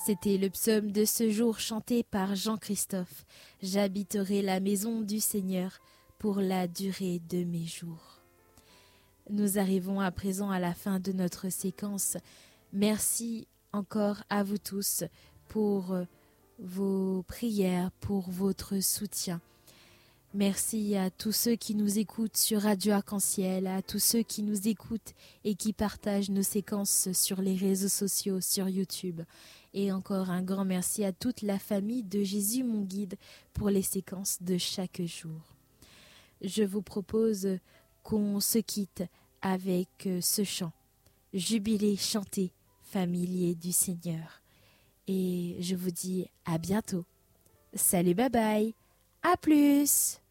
C'était le psaume de ce jour chanté par Jean-Christophe. J'habiterai la maison du Seigneur pour la durée de mes jours. Nous arrivons à présent à la fin de notre séquence. Merci encore à vous tous pour vos prières, pour votre soutien. Merci à tous ceux qui nous écoutent sur Radio Arc-en-Ciel, à tous ceux qui nous écoutent et qui partagent nos séquences sur les réseaux sociaux, sur YouTube. Et encore un grand merci à toute la famille de Jésus mon guide pour les séquences de chaque jour. Je vous propose qu'on se quitte avec ce chant. Jubilé, chanté, familier du Seigneur. Et je vous dis à bientôt. Salut, bye bye. À plus.